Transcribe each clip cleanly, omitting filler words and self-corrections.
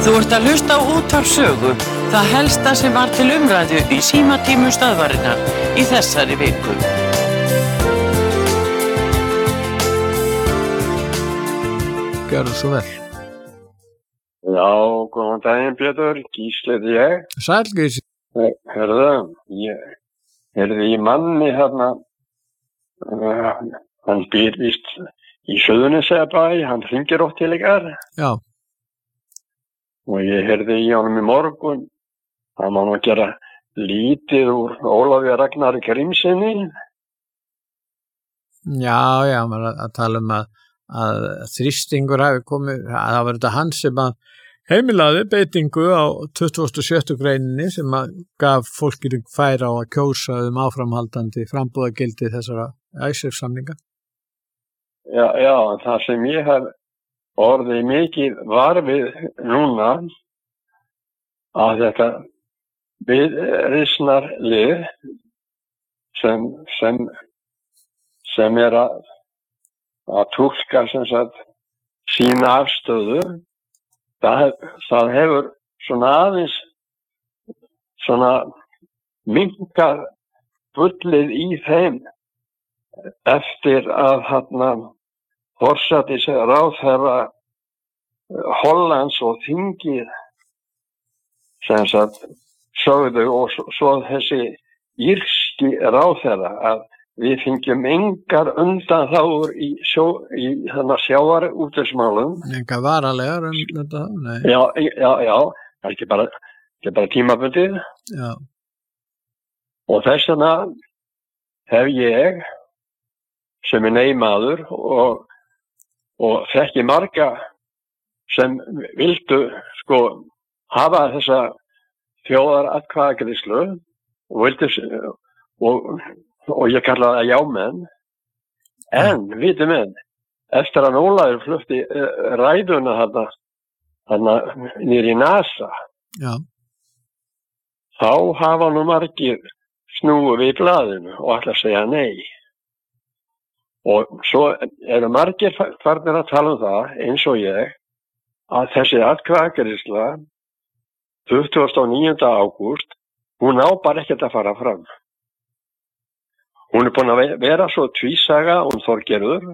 Þú ert að hlusta á Útvarp Sögu, það helsta sem var til umræðu í símatímum stöðvarinnar í þessari viku. Gjörðu svo vel. Já, góðan daginn Pétur, Gísli heiti ég. Sæll Gísli. Heyrðu í manni hérna, hann býr víst í Suðurnesjabæ, hann hringir oft til ykkar. Já. Og ég heyrði í honum í morgun, hann má nú gera lítið úr Ólafi Ragnari Grímssyni. Já, maður að tala að þrýstingur hafi komið, það var þetta hann sem að heimilaði beitingu á 27. greininni sem að gaf fólkinu færa á að kjósa áframhaldandi frambúðagildi þessara Icesave-samninga. Já, það sem ég hef orðið mikið var við núna að þetta viðreisnarlið sem er að túlka sem sagt sína afstöðu, það hefur svona aðeins svona minnkað bullið í þeim eftir að forsætisráðherra Hollands og þingið sem sagt sögðu og svo þessi írski ráðherra að við fengjum engar undanþágur í sjávarútvegsmálum. Engar varalegar þetta? Nei. Já, það er ekki bara tímabundið. Já. Og þess vegna hef ég sem er neymaður og þekki marga sem vildu hafa þessa þjóðaratkvæðagreiðslu og ég kalla það jámenn, en vitum menn, eftir að Ólafur flutti ræðuna þarna niður í NASA, já. Þá hafa nú margir snúið við blaðinu og ætla að segja nei. Og svo eru margir farnir að tala það, eins og ég, að þessi atkvæðagreiðsla 29. ágúst, hún á bara ekkert að fara fram. Hún er búin að vera svo tvísaga Þorgerður.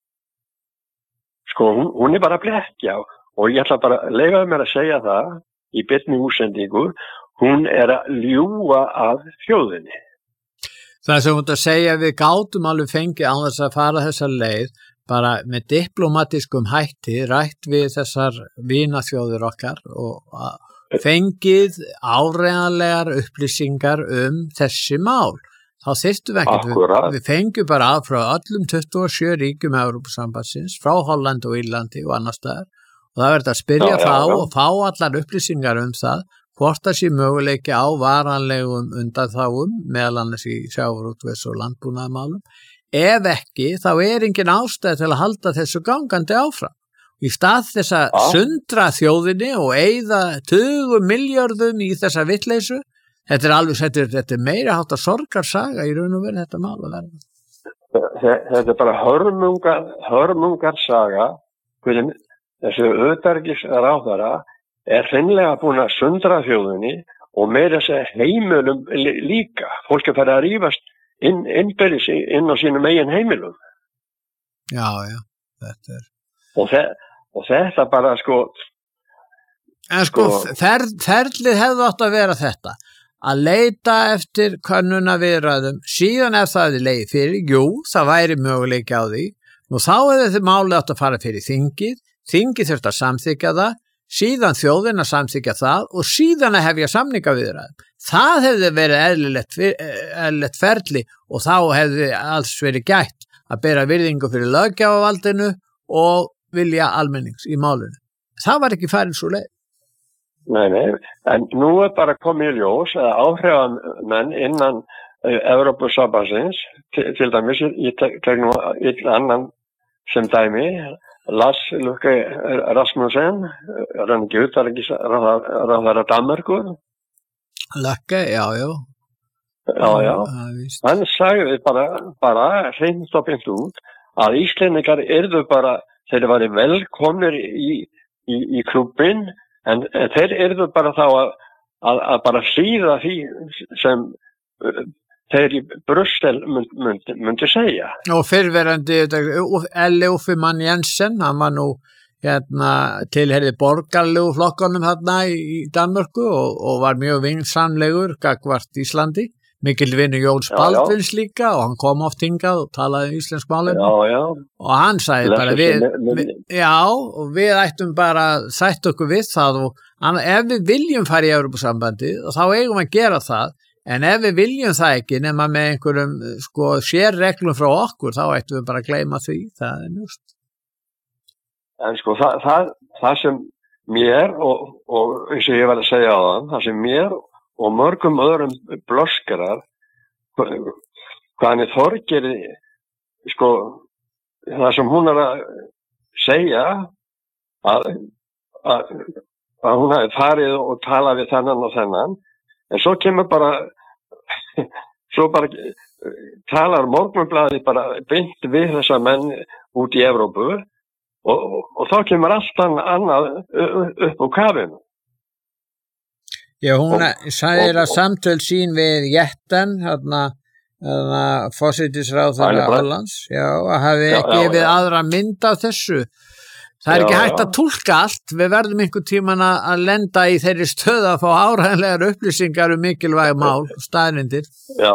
Hún er bara að blekkja og ég ætla bara að leyfa mér að segja það í beinni útsendingu, hún er að ljúga að þjóðinni. Það sem þú segja við gátum alveg fengið án þess að fara þessa leið bara með diplómatískum hætti rætt við þessar vinaþjóðir okkar og fengið áreiðanlegar upplýsingar þessi mál. Þá þyrftum við ekkert, við fengjum bara frá öllum 27 ríkjum Evrópusambandsins, frá Holland og Írlandi og annar staðar og það verður að spyrja og fá allar upplýsingar það hvort það sé möguleiki á varanlegum undanþágum, meðal annars í sjávarútvegs- og landbúnaðarmálum. Ef ekki, þá er engin ástæða til að halda þessu gangandi áfram. Í stað þess að sundra þjóðinni og eyða tugum milljörðum í þessa vitleysu, þetta er meira háttar sorgarsaga í raun og veru þetta mál að verða. Þetta er bara hörmungarsaga, hvernig þessi utanríkisráðherra er hreinlega búin að sundra þjóðinni og meira að segja heimilum líka. Fólk er farið að rífast innbyrðis inn á sínum eigin heimilum. Já, þetta er. Og þetta bara En ferlið hefði átt að vera þetta, að leita eftir könnunarviðræðum, síðan ef það er leið fyrir, það væri möguleiki á því, og þá hefði þið málið átt að fara fyrir þingið þurft að samþykkja það, síðan þjóðin að samþykkja það og síðan að hefja samningaviðræðum. Það hefði verið eðlilegt ferli og þá hefði alls verið gætt að bera virðingu fyrir löggjafavaldinu og vilja almennings í málinu. Það var ekki farin svo leið. Nei, en nú er bara komið í ljós að áhrifamenn innan Evrópusambandsins, til dæmis, ég tek nú einn annan sem dæmi, Lars Løkke Rasmussen, er hann ekki utanríkisráðherra Danmerkur? Løkke, já. Já. Hann sagði bara hreint og beint út að Íslendingar yrðu bara, þeir væri velkomnir í klúbbinn en þeir yrðu bara þá að bara hlýða því sem þeir í Brussel myndi segja. Og fyrrverandi Uffe Mann Jensen, hann var nú tilheyrði borgarlegu flokkunum þarna í Danmörku og var mjög vinsamlegur gagnvart Íslandi, mikil vinur Jóns Baldvins líka og hann kom oft hingað og talaði íslensk málefni og hann sagði bara við ættum bara að sætta okkur við það og ef við viljum fara í Evrópusambandið þá eigum að gera það, en ef við viljum það ekki nema með einhverjum sérreglum frá okkur þá ættum við bara að gleyma því, það mjög. En það sem mér og eins og ég var að segja á það sem mér og mörgum öðrum blöskarar hvaðan Þorgerði það sem hún að segja að hún hafi farið og talað við þennan og þennan, en svo kemur bara talar Morgunblaðið bara beint við þessa menn út í Evrópu og þá kemur allt annað upp á kafinu. Já, hún sagði að samtöl sín við Jetten, forsætisráðherra Hollands, að hafi ekki við aðra mynd af þessu. Það ekki hægt að túlka allt, við verðum einhvern tímann að lenda í þeirri stöð að fá áreiðanlegar upplýsingar mikilvæg mál, staðreyndir. Já.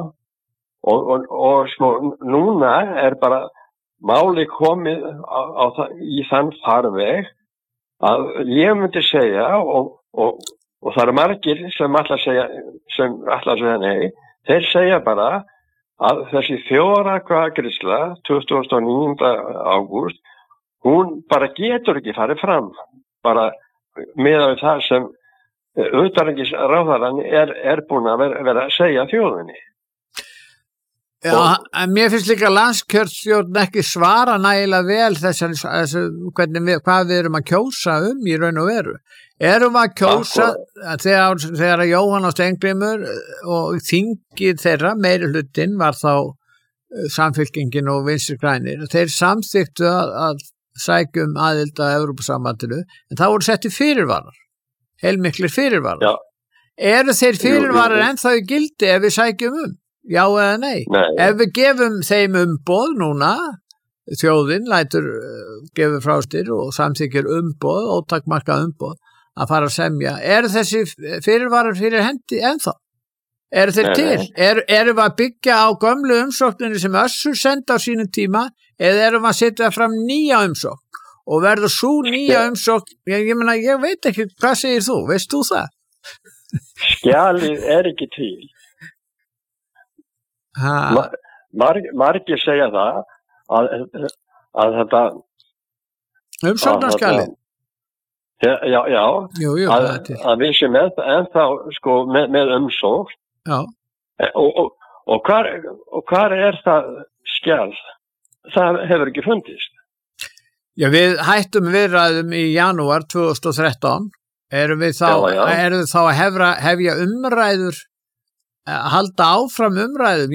Og núna bara máli komið í þann farveg að ég myndi segja og það margir sem ætla að segja nei, þeir segja bara að þessi þjóðaratkvæðagreiðsla 29. ágúst, hún bara getur ekki farið fram, bara miðað við það sem utanríkisráðherrann er búin að vera að segja þjóðinni. Já, en mér finnst líka landskjörstjórn ekki svara nægilega vel hvað við erum að kjósa í raun og veru. Erum við að kjósa þegar Jóhann Steingrímur og þingið þeirra, meiri hlutinn var þá Samfylkingin og Vinstri grænir, þeir samþykktu að sækja aðild að Evrópusambandinu, en það voru setti fyrirvarar, heilmiklir fyrirvarar. Eru þeir fyrirvarar ennþá í gildi ef við sækjum Já eða nei? Ef við gefum þeim umboð núna, þjóðin lætur gefur frá sér og samþykkir umboð, ótakmarkað umboð, að fara að semja. Eru þessi fyrirvarar fyrir hendi ennþá? Eru þeir til? Erum við að byggja á gömlu umsókninni sem Össur senda á sínum tíma, eða erum við að setja fram nýja umsókn? Og verður svo nýja umsókn, ég veit ekki, hvað segir þú? Veist þú það? Skjalið ekki til. Margir segja það að þetta umsóknarskjalið að við sem ennþá með umsókn og hvar er það skjal? Það hefur ekki fundist. Já, við hættum viðræðum í janúar 2013. Erum við þá að hefja umræður halda áfram umræðum?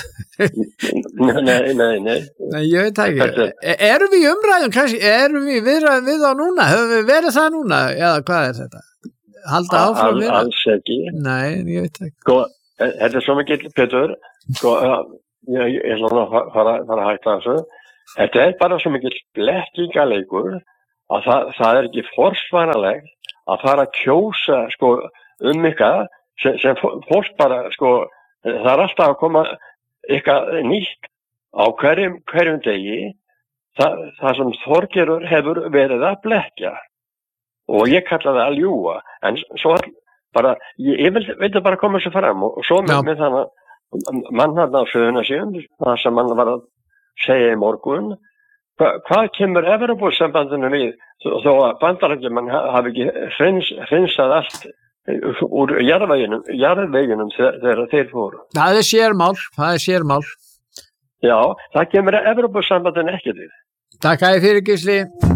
Nei, ég veit ekki. Erum við í umræðum kannski? Erum við viðræðum við á núna? Höfum við verið það núna? Eða hvað er þetta? Halda áfram við? Alls ekki. Nei, ég veit ekki. Þetta er svo mikið, Pétur, ég ætla að fara að hætta þessu. Þetta er bara svo mikið blekkingaleikur að það er ekki forsvaranlegt að fara að kjósa eitthvað sem fólk bara, það er alltaf að koma eitthvað nýtt á hverjum degi, það sem Þorgerður hefur verið að blekja og ég kalla það að ljúga, en svo bara, ég vildi bara koma sér fram og svo með þannig mann hann á Suðurnesjum, það sem mann var að segja í morgun, hvað kemur Evrópusambandinu við þó að Bandaríkjamenn hafi ekki hreinsað allt úr jarðveginum þegar þeir fóru. Það er sérmál. Já, það kemur Evrópusambandinu ekki við. Takk fyrir, Gísli.